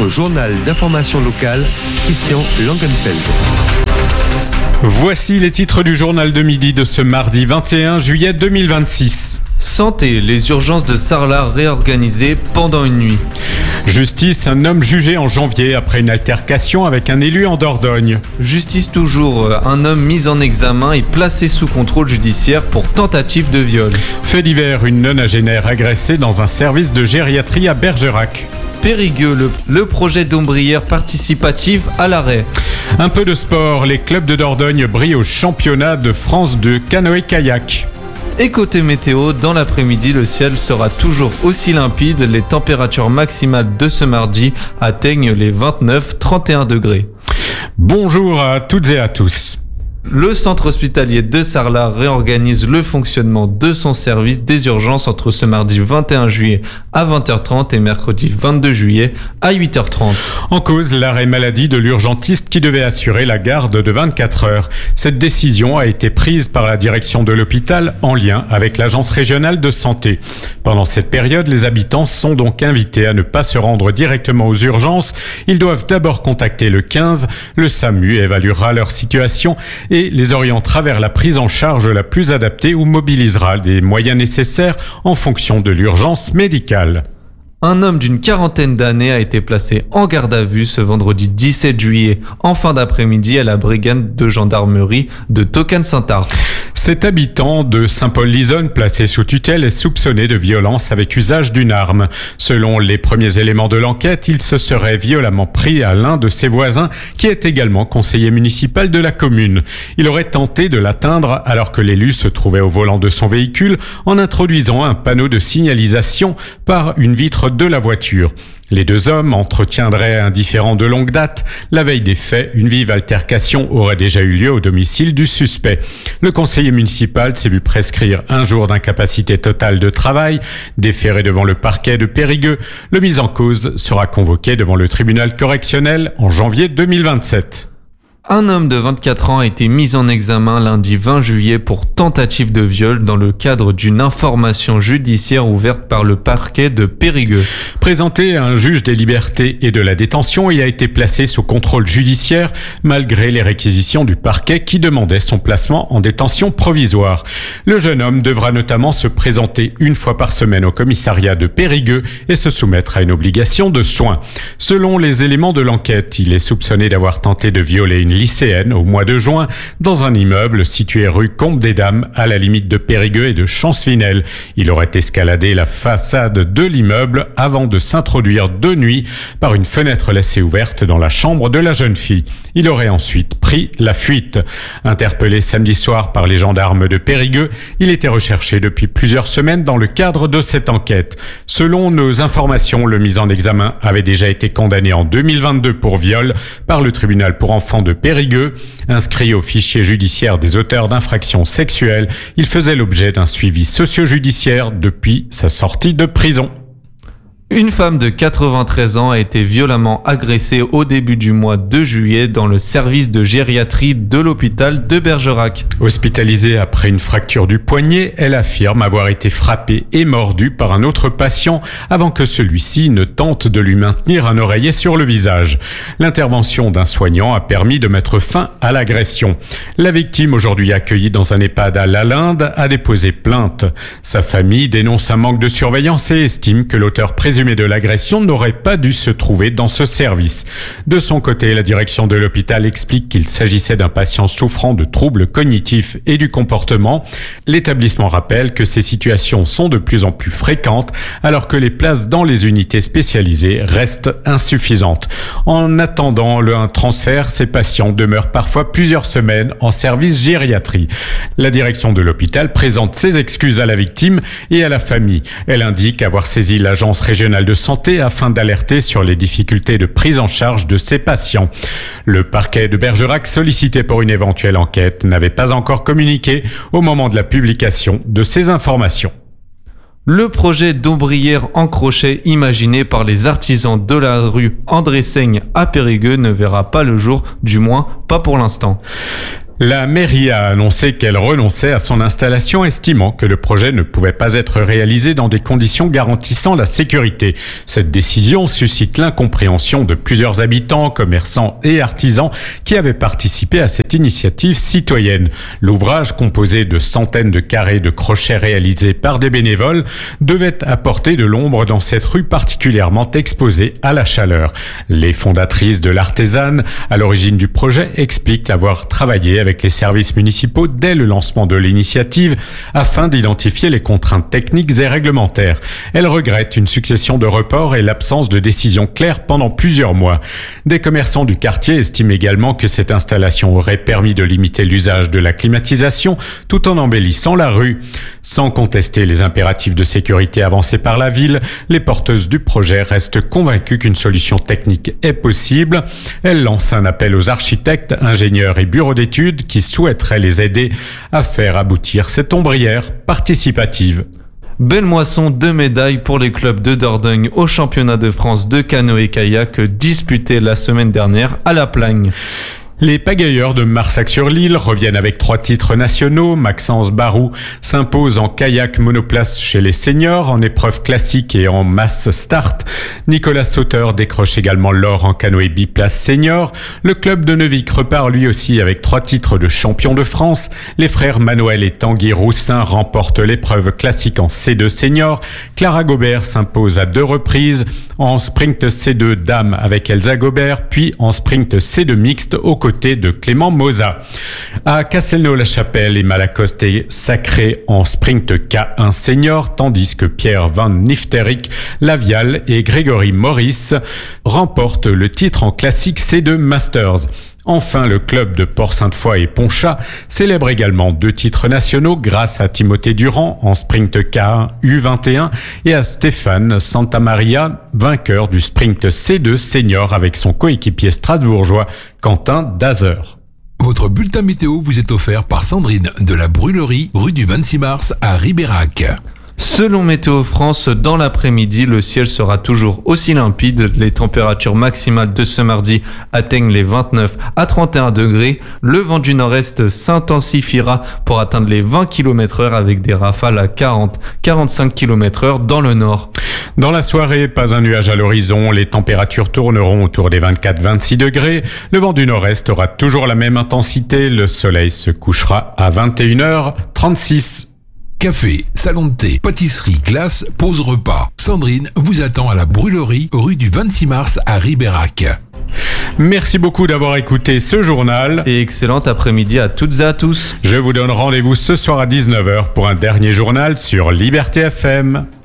votre journal d'information locale, Christian Langenfeld. Voici les titres du journal de midi de ce mardi 21 juillet 2026. Santé, les urgences de Sarlat réorganisées pendant une nuit. Justice, un homme jugé en janvier après une altercation avec un élu en Dordogne. Justice toujours, un homme mis en examen et placé sous contrôle judiciaire pour tentative de viol. Fait divers, une nonagénaire agressée dans un service de gériatrie à Bergerac. Périgueux, le projet d'ombrière participative à l'arrêt. Un peu de sport, les clubs de Dordogne brillent au championnat de France de canoë-kayak. Et côté météo, dans l'après-midi, le ciel sera toujours aussi limpide. Les températures maximales de ce mardi atteignent les 29-31 degrés. Bonjour à toutes et à tous. Le centre hospitalier de Sarlat réorganise le fonctionnement de son service des urgences entre ce mardi 21 juillet à 20h30 et mercredi 22 juillet à 8h30. En cause, l'arrêt maladie de l'urgentiste qui devait assurer la garde de 24 heures. Cette décision a été prise par la direction de l'hôpital en lien avec l'agence régionale de santé. Pendant cette période, les habitants sont donc invités à ne pas se rendre directement aux urgences. Ils doivent d'abord contacter le 15. Le SAMU évaluera leur situation et les orientera vers la prise en charge la plus adaptée ou mobilisera les moyens nécessaires en fonction de l'urgence médicale. Un homme d'une quarantaine d'années a été placé en garde à vue ce vendredi 17 juillet en fin d'après-midi à la brigade de gendarmerie de Tocane-Saint-Arc. Cet habitant de Saint-Paul-l'Isonne, placé sous tutelle, est soupçonné de violence avec usage d'une arme. Selon les premiers éléments de l'enquête, il se serait violemment pris à l'un de ses voisins, qui est également conseiller municipal de la commune. Il aurait tenté de l'atteindre alors que l'élu se trouvait au volant de son véhicule en introduisant un panneau de signalisation par une vitre de la voiture. Les deux hommes entretiendraient un différend de longue date. La veille des faits, une vive altercation aurait déjà eu lieu au domicile du suspect. Le conseiller municipal s'est vu prescrire 1 jour d'incapacité totale de travail, déféré devant le parquet de Périgueux. Le mis en cause sera convoqué devant le tribunal correctionnel en janvier 2027. Un homme de 24 ans a été mis en examen lundi 20 juillet pour tentative de viol dans le cadre d'une information judiciaire ouverte par le parquet de Périgueux. Présenté à un juge des libertés et de la détention, il a été placé sous contrôle judiciaire malgré les réquisitions du parquet qui demandait son placement en détention provisoire. Le jeune homme devra notamment se présenter 1 fois par semaine au commissariat de Périgueux et se soumettre à une obligation de soins. Selon les éléments de l'enquête, il est soupçonné d'avoir tenté de violer une lycéenne au mois de juin dans un immeuble situé rue Combe des Dames à la limite de Périgueux et de Champsvinel. Il aurait escaladé la façade de l'immeuble avant de s'introduire de nuit par une fenêtre laissée ouverte dans la chambre de la jeune fille. Il aurait ensuite pris la fuite. Interpellé samedi soir par les gendarmes de Périgueux, il était recherché depuis plusieurs semaines dans le cadre de cette enquête. Selon nos informations, le mis en examen avait déjà été condamné en 2022 pour viol par le tribunal pour enfants de Périgueux. Inscrit au fichier judiciaire des auteurs d'infractions sexuelles, il faisait l'objet d'un suivi socio-judiciaire depuis sa sortie de prison. Une femme de 93 ans a été violemment agressée au début du mois de juillet dans le service de gériatrie de l'hôpital de Bergerac. Hospitalisée après une fracture du poignet, elle affirme avoir été frappée et mordue par un autre patient avant que celui-ci ne tente de lui maintenir un oreiller sur le visage. L'intervention d'un soignant a permis de mettre fin à l'agression. La victime, aujourd'hui accueillie dans un EHPAD à Lalinde, a déposé plainte. Sa famille dénonce un manque de surveillance et estime que l'auteur présumé de l'agression n'aurait pas dû se trouver dans ce service. De son côté, la direction de l'hôpital explique qu'il s'agissait d'un patient souffrant de troubles cognitifs et du comportement. L'établissement rappelle que ces situations sont de plus en plus fréquentes alors que les places dans les unités spécialisées restent insuffisantes. En attendant un transfert, ces patients demeurent parfois plusieurs semaines en service gériatrie. La direction de l'hôpital présente ses excuses à la victime et à la famille. Elle indique avoir saisi l'agence régionale de santé afin d'alerter sur les difficultés de prise en charge de ces patients. Le parquet de Bergerac, sollicité pour une éventuelle enquête, n'avait pas encore communiqué au moment de la publication de ces informations. Le projet d'ombrière en crochet imaginé par les artisans de la rue André Seigne à Périgueux ne verra pas le jour, du moins pas pour l'instant. La mairie a annoncé qu'elle renonçait à son installation, estimant que le projet ne pouvait pas être réalisé dans des conditions garantissant la sécurité. Cette décision suscite l'incompréhension de plusieurs habitants, commerçants et artisans qui avaient participé à cette initiative citoyenne. L'ouvrage, composé de centaines de carrés de crochets réalisés par des bénévoles, devait apporter de l'ombre dans cette rue particulièrement exposée à la chaleur. Les fondatrices de l'Artésane, à l'origine du projet, expliquent avoir travaillé avec les services municipaux dès le lancement de l'initiative afin d'identifier les contraintes techniques et réglementaires. Elle regrette une succession de reports et l'absence de décisions claires pendant plusieurs mois. Des commerçants du quartier estiment également que cette installation aurait permis de limiter l'usage de la climatisation tout en embellissant la rue. Sans contester les impératifs de sécurité avancés par la ville, les porteuses du projet restent convaincues qu'une solution technique est possible. Elles lancent un appel aux architectes, ingénieurs et bureaux d'études qui souhaiteraient les aider à faire aboutir cette ombrière participative. Belle moisson de médailles pour les clubs de Dordogne au championnat de France de canoë-kayak disputé la semaine dernière à La Plagne. Les pagailleurs de Marsac-sur-l'Île reviennent avec 3 titres nationaux. Maxence Barou s'impose en kayak monoplace chez les seniors, en épreuve classique et en mass start. Nicolas Sauteur décroche également l'or en canoë biplace senior. Le club de Neuvic repart lui aussi avec 3 titres de champion de France. Les frères Manuel et Tanguy Roussin remportent l'épreuve classique en C2 senior. Clara Gobert s'impose à 2 reprises en sprint C2 dames avec Elsa Gobert, puis en sprint C2 mixte aux côté de Clément Moza. À Castelnau-la-Chapelle, Emma Lacoste est sacrée en sprint K1 senior, tandis que Pierre Van Nifterik, Lavial et Grégory Maurice remportent le titre en classique C2 Masters. Enfin, le club de Port-Sainte-Foy et Ponchat célèbre également 2 titres nationaux grâce à Timothée Durand en sprint K1 U21 et à Stéphane Santamaria, vainqueur du sprint C2 senior avec son coéquipier strasbourgeois Quentin Dazer. Votre bulletin météo vous est offert par Sandrine de la Brûlerie, rue du 26 mars à Ribérac. Selon Météo France, dans l'après-midi, le ciel sera toujours aussi limpide. Les températures maximales de ce mardi atteignent les 29 à 31 degrés. Le vent du nord-est s'intensifiera pour atteindre les 20 km/h avec des rafales à 40-45 km/h dans le nord. Dans la soirée, pas un nuage à l'horizon. Les températures tourneront autour des 24-26 degrés. Le vent du nord-est aura toujours la même intensité. Le soleil se couchera à 21h36. Café, salon de thé, pâtisserie, glace, pause repas. Sandrine vous attend à la Brûlerie, rue du 26 mars à Ribérac. Merci beaucoup d'avoir écouté ce journal. Et excellent après-midi à toutes et à tous. Je vous donne rendez-vous ce soir à 19h pour un dernier journal sur Liberté FM.